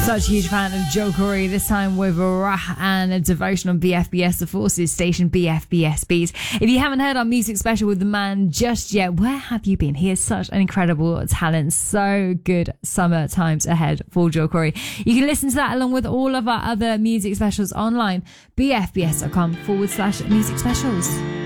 Such a huge fan of Joe Corey, this time with Rah and a devotion on BFBS, the Forces station BFBS Beat. If you haven't heard our music special with the man just yet, where have you been? He is such an incredible talent. So good summer times ahead for Joe Corey. You can listen to that along with all of our other music specials online, bfbs.com/music specials.